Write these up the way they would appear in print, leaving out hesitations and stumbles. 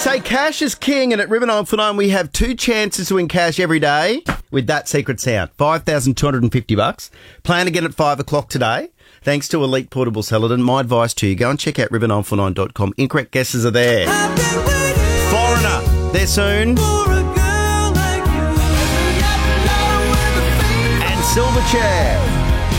say cash is king, and at River 949 we have 2 chances to win cash every day with that secret sound. $5,250. Plan again at 5 o'clock today. Thanks to Elite Portable Celadon. My advice to you, go and check out river949.com. Incorrect guesses are there. Foreigner, there soon. And Silverchair.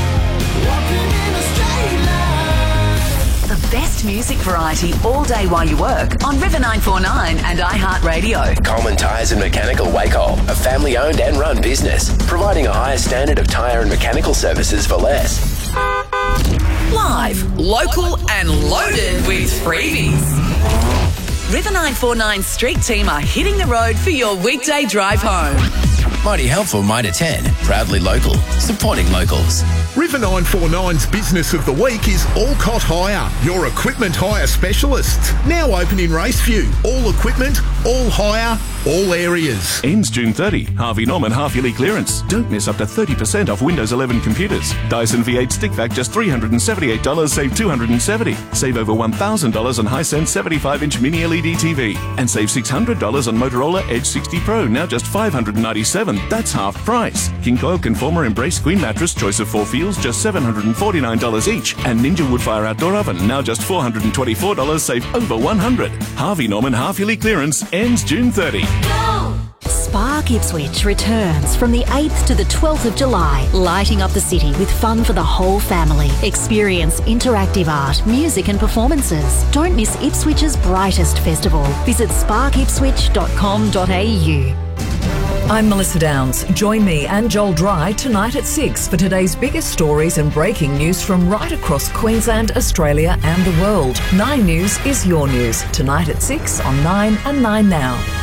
The best music variety all day while you work on River 949 and iHeartRadio. Coleman Tyres and Mechanical Wacol, a family-owned and run business, providing a higher standard of tyre and mechanical services for less. Live, local and loaded with freebies. River 949 Street Team are hitting the road for your weekday drive home. Mighty helpful, Mitre 10. Proudly local, supporting locals. River 949's Business of the Week is Alcott Hire, your equipment hire specialist. Now open in Raceview. All equipment, all hire, all areas. Ends June 30. Harvey Norman half-yearly clearance. Don't miss up to 30% off Windows 11 computers. Dyson V8 stick vac just $378, save $270. Save over $1,000 on Hisense 75-inch mini LED TV. And save $600 on Motorola Edge 60 Pro, now just $597. That's half price. King Coil Conformer Embrace Queen Mattress, choice of 4 feels, just $749 each. And Ninja Woodfire Outdoor Oven, now just $424, save over $100. Harvey Norman half-yearly clearance ends June 30. Spark Ipswich returns from the 8th to the 12th of July, lighting up the city with fun for the whole family. Experience interactive art, music and performances. Don't miss Ipswich's brightest festival. Visit sparkipswich.com.au. I'm Melissa Downs. Join me and Joel Dry tonight at 6 for today's biggest stories and breaking news from right across Queensland, Australia and the world. 9 News is your news. Tonight at 6 on 9 and 9 Now.